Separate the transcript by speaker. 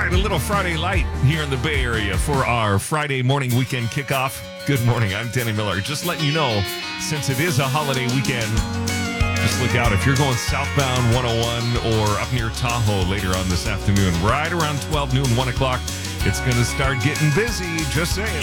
Speaker 1: right, a little Friday light here in the Bay Area for our Friday morning weekend kickoff. Good morning, I'm Danny Miller. Just letting you know, since it is a holiday weekend, just look out if you're going southbound 101 or up near Tahoe later on this afternoon, right around 12 noon, 1 o'clock. It's going to start getting busy, just saying.